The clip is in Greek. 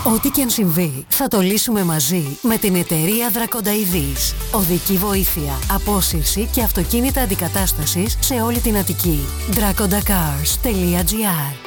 Ό,τι και αν συμβεί, θα το λύσουμε μαζί με την εταιρεία Δρακονταειδής. Οδική βοήθεια, απόσυρση και αυτοκίνητα αντικατάστασης σε όλη την Αττική. dracondacars.gr